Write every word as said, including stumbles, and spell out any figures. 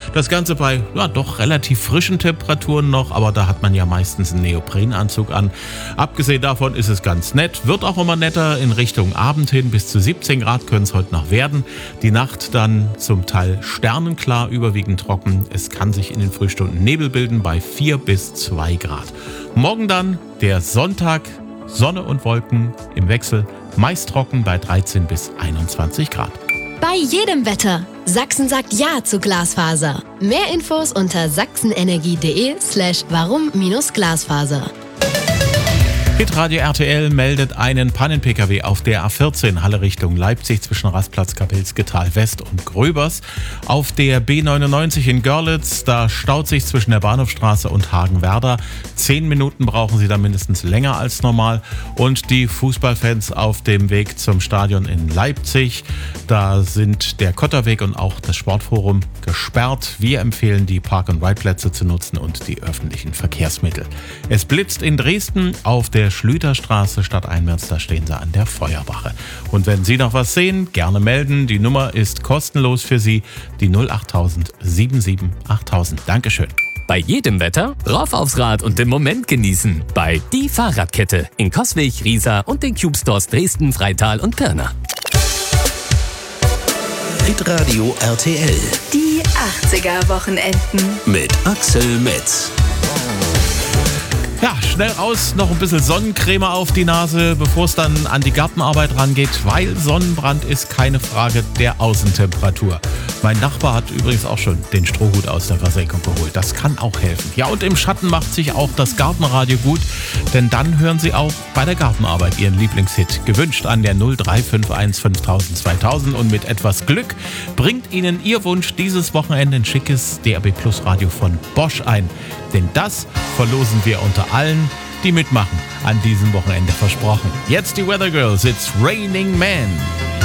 Das Ganze bei ja, doch relativ frischen Temperaturen noch, aber da hat man ja meistens einen Neoprenanzug an. Abgesehen davon ist es ganz nett, wird auch immer netter in Richtung Abend hin. Bis zu siebzehn Grad können es heute noch werden. Die Nacht dann zum Teil sternenklar, überwiegend trocken. Es kann sich in den Frühstunden Nebel bilden bei vier bis zwei Grad. Morgen dann der Sonntag, Sonne und Wolken im Wechsel, meist trocken bei dreizehn bis einundzwanzig Grad. Bei jedem Wetter. Sachsen sagt Ja zu Glasfaser. Mehr Infos unter sachsenenergie.de slash warum-Glasfaser. Hitradio R T L meldet einen Pannen-P K W auf der A vierzehn Halle Richtung Leipzig zwischen Rastplatz Kapelsgetal West und Gröbers. Auf der B neunundneunzig in Görlitz, da staut sich zwischen der Bahnhofstraße und Hagenwerder. Zehn Minuten brauchen Sie da mindestens länger als normal. Und die Fußballfans auf dem Weg zum Stadion in Leipzig, da sind der Kotterweg und auch das Sportforum gesperrt. Wir empfehlen, die Park-and-Ride-Plätze zu nutzen und die öffentlichen Verkehrsmittel. Es blitzt in Dresden auf der Schlüterstraße stadteinwärts, da stehen sie an der Feuerwache. Und wenn Sie noch was sehen, gerne melden. Die Nummer ist kostenlos für Sie, die null acht tausend sieben sieben achttausend. Dankeschön. Bei jedem Wetter rauf aufs Rad und den Moment genießen. Bei Die Fahrradkette in Coswig, Riesa und den Cube Stores Dresden, Freital und Pirna. Hitradio R T L. Die achtziger-Wochenenden. Mit Axel Metz. Ja, schnell raus, noch ein bisschen Sonnencreme auf die Nase, bevor es dann an die Gartenarbeit rangeht, weil Sonnenbrand ist keine Frage der Außentemperatur. Mein Nachbar hat übrigens auch schon den Strohhut aus der Versenkung geholt. Das kann auch helfen. Ja, und im Schatten macht sich auch das Gartenradio gut, denn dann hören Sie auch bei der Gartenarbeit Ihren Lieblingshit. Gewünscht an der null drei fünf eins fünftausend zweitausend und mit etwas Glück bringt Ihnen Ihr Wunsch dieses Wochenende ein schickes D A B Plus Radio von Bosch ein. Denn das verlosen wir unter allen, die mitmachen, an diesem Wochenende versprochen. Jetzt die Weather Girls, it's Raining Man.